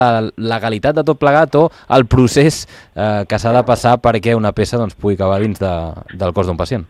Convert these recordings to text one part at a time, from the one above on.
legalitat de tot plegat o el procés que s'ha de passar perquè una peça pugui acabar dins del cos d'un pacient.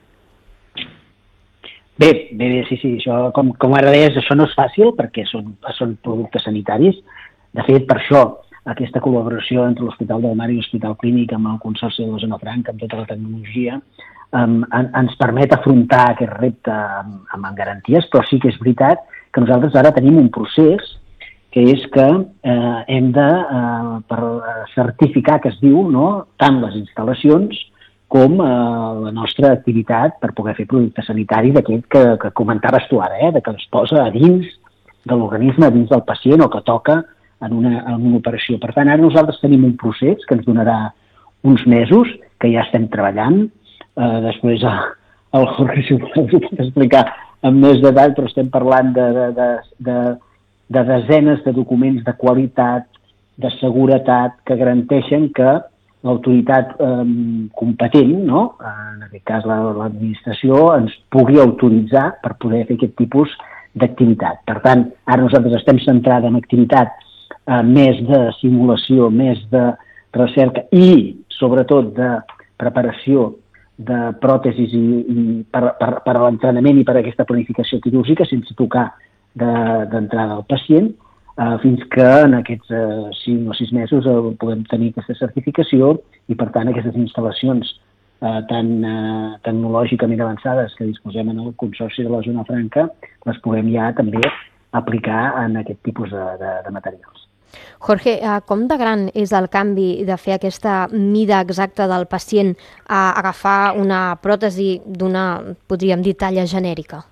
Bé, sí, això, com ara deies, això no és fàcil perquè són productes sanitaris. De fet, per això, aquesta col·laboració entre l'Hospital del Mar i l'Hospital Clínic amb el Consorci de la Zona Franca, amb tota la tecnologia, ens permet afrontar aquest repte amb garanties, però sí que és veritat que nosaltres ara tenim un procés que és que hem de per certificar, que es diu, tant les instal·lacions com la nostra activitat per poder fer producte sanitari d'aquest que comentaves tu ara, que es posa a dins de l'organisme, a dins del pacient o que toca en una operació. Per tant, ara nosaltres tenim un procés que ens donarà uns mesos, que ja estem treballant. Després el Jorge si ho pot explicar amb més detall, però estem parlant de desenes de documents de qualitat, de seguretat, que garanteixen que l'autoritat competent, en aquest cas l'administració, ens pugui autoritzar per poder fer aquest tipus d'activitat. Per tant, ara nosaltres estem centrats en activitat més de simulació, més de recerca i, sobretot, de preparació de pròtesis per a l'entrenament i per a aquesta planificació quirúrgica sense tocar d'entrada al pacient, fins que en aquests 5 o 6 mesos podem tenir aquesta certificació i, per tant, aquestes instal·lacions tan tecnològicament avançades que disposem en el Consorci de la Zona Franca les puguem ja també aplicar en aquest tipus de materials. Jorge, com de gran és el canvi de fer aquesta mida exacta del pacient a agafar una pròtesi d'una, podríem dir, talla genèrica?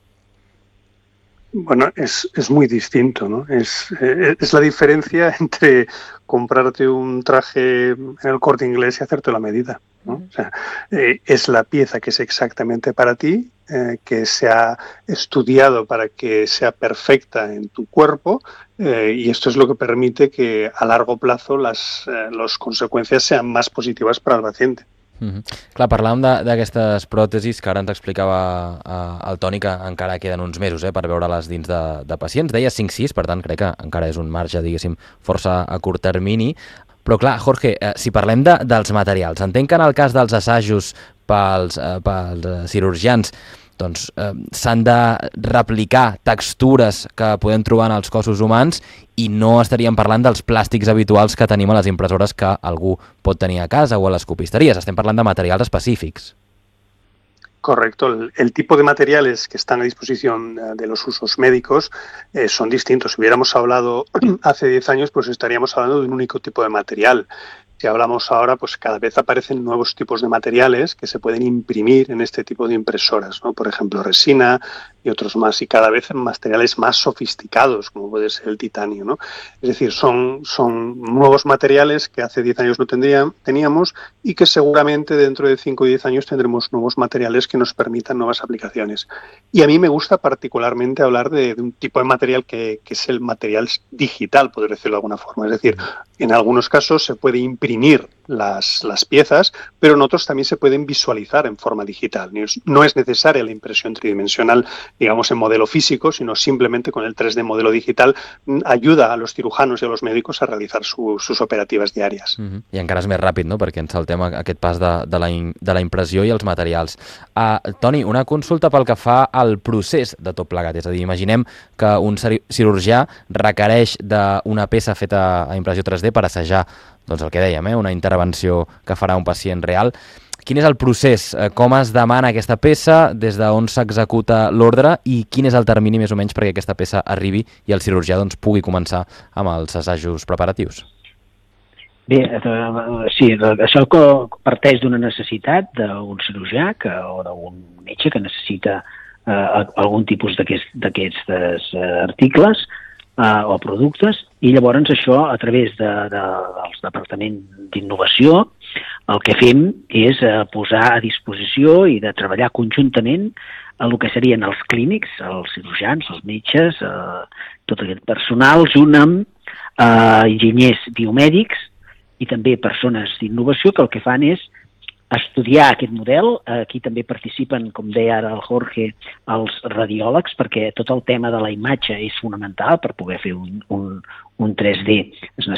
Bueno, es muy distinto, ¿no? Es la diferencia entre comprarte un traje en el Corte Inglés y hacerte la medida, ¿no? O sea, es la pieza que es exactamente para ti, que se ha estudiado para que sea perfecta en tu cuerpo, y esto es lo que permite que a largo plazo las consecuencias sean más positivas para el paciente. Clar, parlàvem d'aquestes pròtesis que ara ens explicava el Toni, que encara queden uns mesos per veure-les dins de pacients. Deia 5-6, per tant crec que encara és un marge, diguéssim, força a curt termini. Però clar, Jorge, si parlem dels materials, entenc que en el cas dels assajos pels cirurgians s'han de replicar textures que podem trobar en els cossos humans i no estaríem parlant dels plàstics habituals que tenim a les impressores que algú pot tenir a casa o a les copisteries. Estem parlant de materials específics. Correcto. El tipo de materiales que están a disposición de los usos médicos son distintos. Si hubiéramos hablado hace 10 años, pues estaríamos hablando de un único tipo de material. Si hablamos ahora, pues cada vez aparecen nuevos tipos de materiales que se pueden imprimir en este tipo de impresoras, ¿no? Por ejemplo, resina y otros más, y cada vez en materiales más sofisticados, como puede ser el titanio, ¿no? Es decir, son nuevos materiales que hace 10 años no teníamos y que seguramente dentro de 5 o 10 años tendremos nuevos materiales que nos permitan nuevas aplicaciones. Y a mí me gusta particularmente hablar de un tipo de material que es el material digital, por decirlo de alguna forma. Es decir, en algunos casos se puede imprimir las piezas, pero en otros también se pueden visualizar en forma digital. No es necesaria la impresión tridimensional, digamos, en modelo físico, sino simplemente con el 3D modelo digital ayuda a los cirujanos y a los médicos a realizar sus operativas diàries. I encara és més ràpid, no?, perquè ens saltem aquest pas de la impressió i els materials. Toni, una consulta pel que fa al procés de tot plegat. És a dir, imaginem que un cirurgià requereix d'una peça feta a impressió 3D per assajar, doncs el que dèiem, una intervenció que farà un pacient real. Quin és el procés? Com es demana aquesta peça? Des d'on s'executa l'ordre? I quin és el termini més o menys perquè aquesta peça arribi i el cirurgià pugui començar amb els assajos preparatius? Bé, sí, això parteix d'una necessitat d'un cirurgià o d'un metge que necessita algun tipus d'aquests articles o productes, i llavors això, a través del Departament d'Innovació, el que fem és posar a disposició i de treballar conjuntament el que serien els clínics, els cirurgians, els metges, tot aquest personal, junt amb enginyers biomèdics i també persones d'innovació que el que fan és estudiar aquest model. Aquí també participen, com deia ara el Jorge, els radiòlegs, perquè tot el tema de la imatge és fonamental per poder fer un 3D. Es